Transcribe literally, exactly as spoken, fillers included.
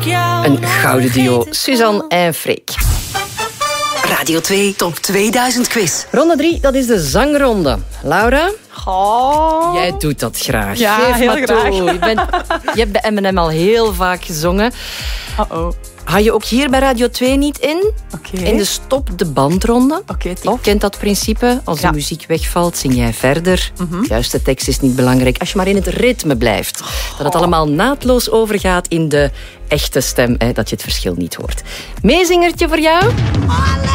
Een gouden duo, Suzanne en Freek. Radio twee Top tweeduizend Quiz. Ronde drie, dat is de zangronde. Laura? Oh. Jij doet dat graag. Ja, Geef heel maar graag. toe. Je, bent, je hebt bij M en M al heel vaak gezongen. Uh-oh. Hou je ook hier bij Radio twee niet in? Oké. In de stop de bandronde. Oké, Je tof. kent dat principe. Als de Ja. muziek wegvalt, zing jij verder. Mhm. Juist, de tekst is niet belangrijk. Als je maar in het ritme blijft. Dat het allemaal naadloos overgaat in de echte stem. Hè, dat je het verschil niet hoort. Meezingertje voor jou?